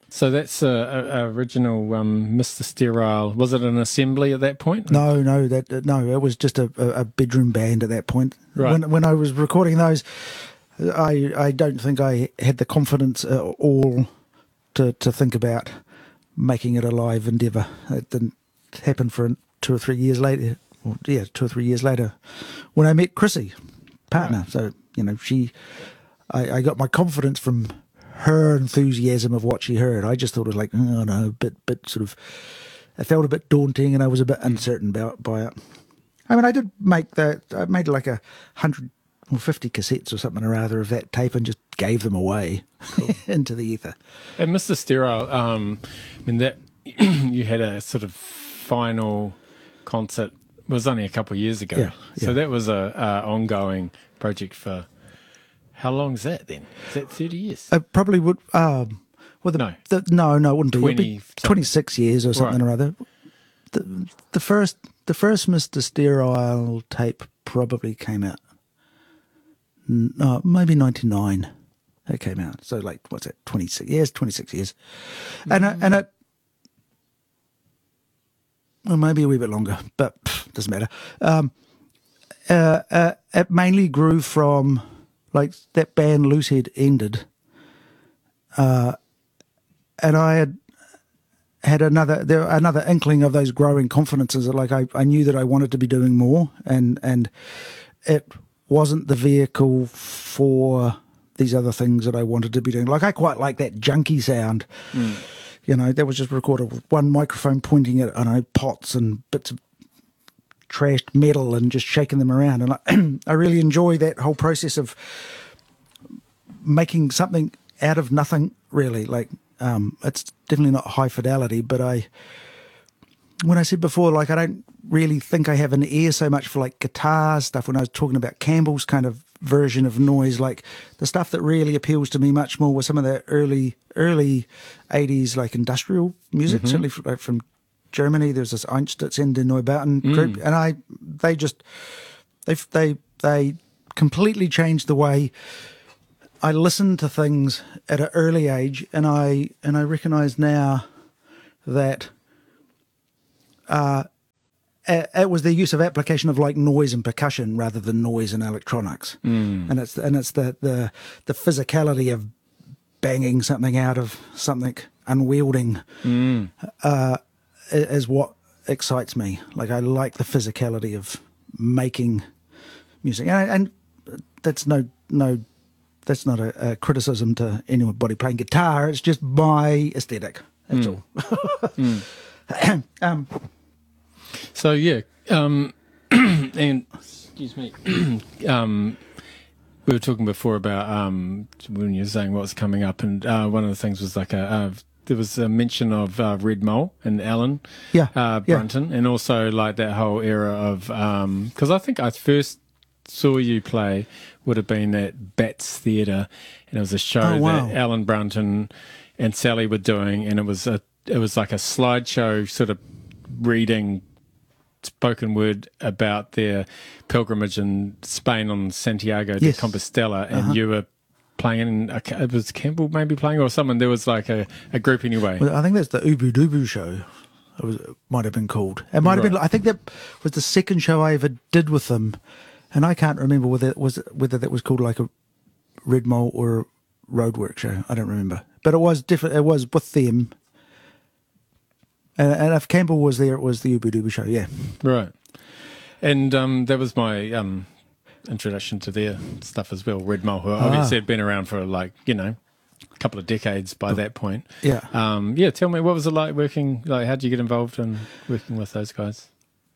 So that's a original Mr. Sterile. Was it an assembly at that point? No, it was just a bedroom band at that point. Right. When I was recording those, I don't think I had the confidence at all to think about making it a live endeavour. It didn't happen for 2 or 3 years later. Well, yeah, 2 or 3 years later, when I met Chrissy, partner. Right. So I got my confidence from her enthusiasm of what she heard. I just thought it was like, oh no, bit sort of, it felt a bit daunting, and I was a bit uncertain by it. I mean, I made like 150 cassettes or something or other of that tape and just gave them away into the ether. And Mr. Sterile, I mean, that you had a sort of final concert, it was only a couple of years ago. Yeah. So that was a ongoing project for, how long is that then? Is that 30 years? It probably would. No, it wouldn't be. It'd be 26 years or something or other. The first Mr. Sterile tape probably came out. Maybe 99. It came out. So like, what's that? 26 years. 26 years, and it. Well, maybe a wee bit longer, but doesn't matter. It mainly grew from, like, that band Loosehead ended, and I had another inkling of those growing confidences. Like I knew that I wanted to be doing more, and it wasn't the vehicle for these other things that I wanted to be doing. Like, I quite like that junky sound. That was just recorded with one microphone pointing at, I don't know, pots and bits of trashed metal and just shaking them around. And I really enjoy that whole process of making something out of nothing, really. Like, it's definitely not high fidelity, but when I said before, like, I don't really think I have an ear so much for, like, guitar stuff. When I was talking about Campbell's kind of version of noise, like, the stuff that really appeals to me much more was some of the early 80s, like, industrial music, certainly from Germany. There's this Einstürzende Neubauten group, and they completely changed the way I listened to things at an early age, and I recognise now that it was the use of application of, like, noise and percussion rather than noise and electronics, and it's the physicality of banging something out of something unwielding is what excites me. Like, I like the physicality of making music, and that's that's not a criticism to anybody playing guitar. It's just my aesthetic. That's all. So yeah, and excuse me, we were talking before about when you were saying what was coming up, and one of the things was like there was a mention of Red Mole and Alan Brunton, and also like that whole era of because I think I first saw you play would have been at Bats Theatre, and it was a show that Alan Brunton and Sally were doing, and it was like a slideshow sort of reading spoken word about their pilgrimage in Spain on Santiago de Compostela, and you were playing it was Campbell maybe playing or someone. There was like a group anyway. Well, I think that's the Ubu Dubu show. It might have been called. It might have been. I think that was the second show I ever did with them, and I can't remember whether that was called like a Red Mole or a Roadwork show. I don't remember, but it was different. It was with them. And if Campbell was there, it was the Ubu Dubu show, yeah. Right. And that was my introduction to their stuff as well, Red Mole, who obviously had been around for, like, a couple of decades by that point. Yeah. Tell me, what was it like working, like, how did you get involved in working with those guys?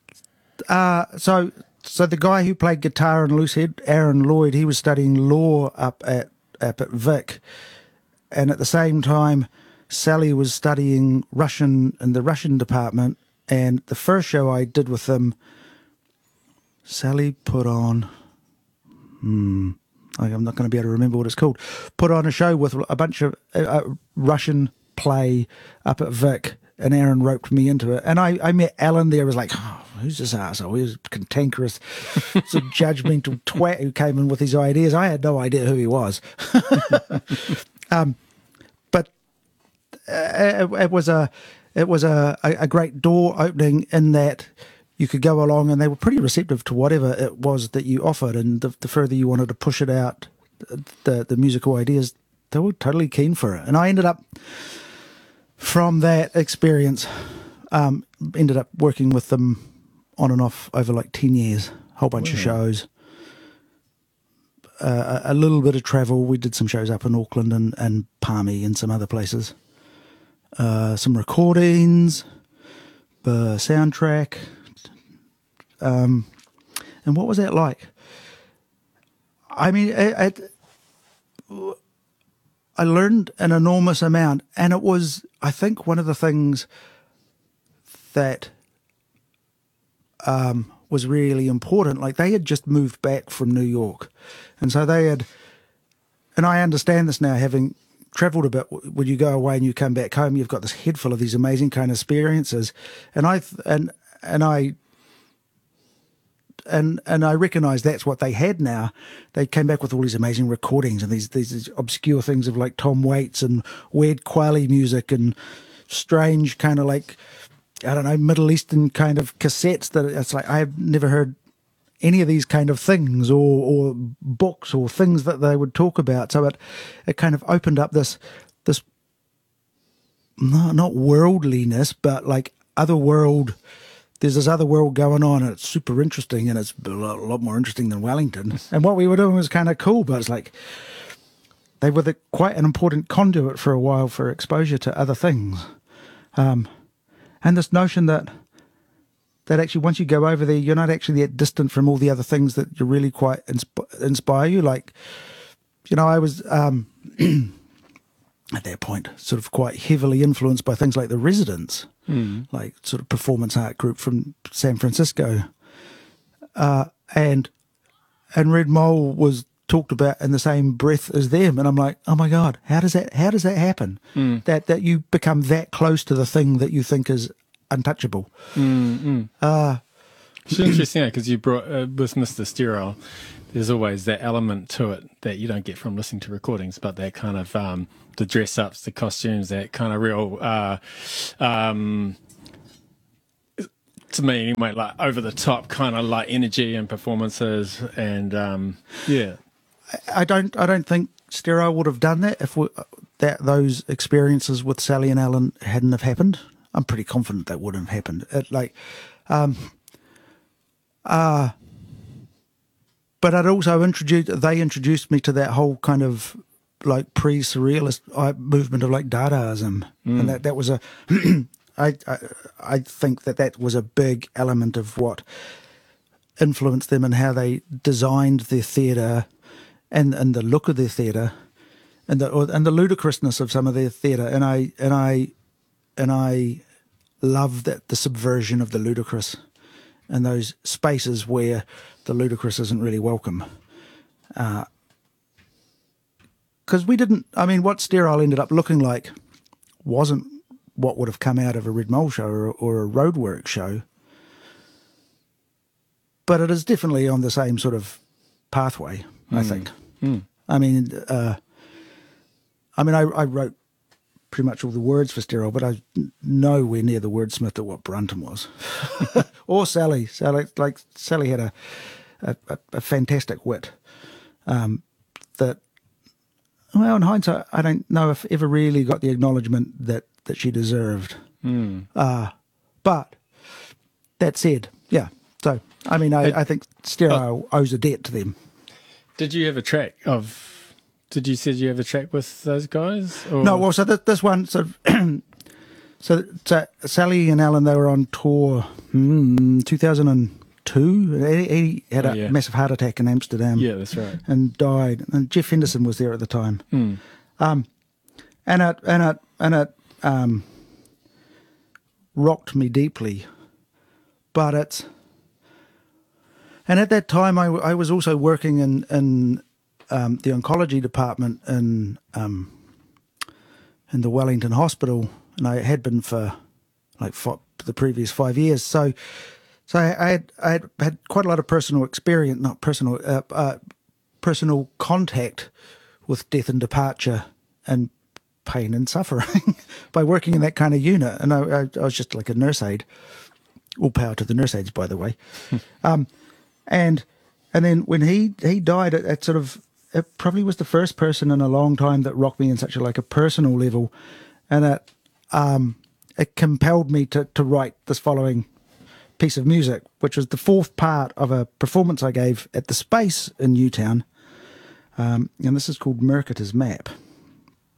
So the guy who played guitar in Loosehead, Aaron Lloyd, he was studying law up at Vic. And at the same time, Sally was studying Russian in the Russian department, and the first show I did with them, Sally put on, I'm not going to be able to remember what it's called, put on a show with a bunch of Russian play up at Vic, and Aaron roped me into it. And I met Alan there, was like, who's this arsehole? He was a cantankerous, sort of judgmental twat who came in with his ideas. I had no idea who he was. it was a great door opening in that you could go along and they were pretty receptive to whatever it was that you offered, and the further you wanted to push it out, the musical ideas, they were totally keen for it. And I ended up, from that experience, ended up working with them on and off over like 10 years, a whole bunch of shows, a little bit of travel. We did some shows up in Auckland and Palmy and some other places, some recordings, soundtrack. And what was that like? I mean, I learned an enormous amount, and it was, I think, one of the things that was really important. Like, they had just moved back from New York, and so they had, and I understand this now, having travelled a bit. When you go away and you come back home, you've got this head full of these amazing kind of experiences, and I recognise that's what they had now. They came back with all these amazing recordings and these obscure things of like Tom Waits and weird Kweli music and strange kind of like, I don't know, Middle Eastern kind of cassettes that it's like, I've never heard any of these kind of things or books or things that they would talk about. So it kind of opened up this not worldliness, but like other world. There's this other world going on, and it's super interesting, and it's a lot more interesting than Wellington. And what we were doing was kind of cool, but it's like they were quite an important conduit for a while for exposure to other things. And this notion that actually once you go over there, you're not actually that distant from all the other things that you really quite inspire you. Like, you know, I was at that point sort of quite heavily influenced by things like The Residents. Like sort of performance art group from San Francisco, and Red Mole was talked about in the same breath as them, and I'm like, oh my God, how does that happen? That you become that close to the thing that you think is untouchable. It's interesting because you brought with Mr. Sterile, there's always that element to it that you don't get from listening to recordings, but that kind of the dress ups, the costumes, that kind of real to me anyway, like over the top kind of like energy and performances, and yeah. I don't think Sterile would have done that if those experiences with Sally and Alan hadn't have happened. I'm pretty confident that wouldn't have happened. But I'd also they introduced me to that whole kind of like pre-surrealist movement of like Dadaism, and that was a I think that was a big element of what influenced them and how they designed their theatre and the look of their theatre and the ludicrousness of some of their theatre, and I love that the subversion of the ludicrous and those spaces where the ludicrous isn't really welcome. Because what Sterile ended up looking like wasn't what would have come out of a Red Mole show or a Roadwork show. But it is definitely on the same sort of pathway, I think. I wrote pretty much all the words for Sterile, but I was nowhere near the wordsmith that what Brunton was. Or Sally. Sally had a fantastic wit that, well, in hindsight, I don't know if ever really got the acknowledgement that she deserved. But that said, yeah. So, I think Sterile owes a debt to them. Did you have a track Did you have a track with those guys? Or? No, well, so this one, so Sally and Alan, they were on tour 2002. He had a massive heart attack in Amsterdam. Yeah, that's right. And died. And Jeff Henderson was there at the time. And it rocked me deeply. But and at that time I was also working in the oncology department in the Wellington Hospital, and I had been for the previous 5 years. So I had quite a lot of personal experience, not personal contact with death and departure, and pain and suffering by working in that kind of unit. And I was just like a nurse aide. All power to the nurse aides, by the way. And then when he died, it sort of, it probably was the first person in a long time that rocked me in such a personal level, and it compelled me to write this following piece of music, which was the fourth part of a performance I gave at the Space in Newtown, and this is called Mercator's Map.